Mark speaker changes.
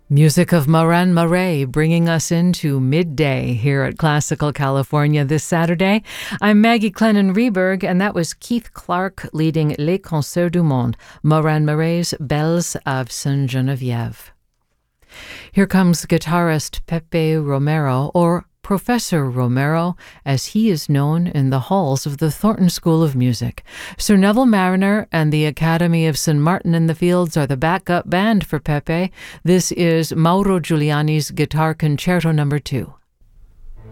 Speaker 1: Music of Moran Murray bringing us into midday here at Classical California this Saturday. I'm Maggie Clennon Reberg, and that was Keith Clark leading Les Concerts du Monde, Moran Murray's Belles of Sainte-Geneviève. Here comes guitarist Pepe Romero, or Professor Romero, as he is known in the halls of the Thornton School of Music. Sir Neville Marriner and the Academy of St. Martin in the Fields are the backup band for Pepe. This is Mauro Giuliani's Guitar Concerto No. 2.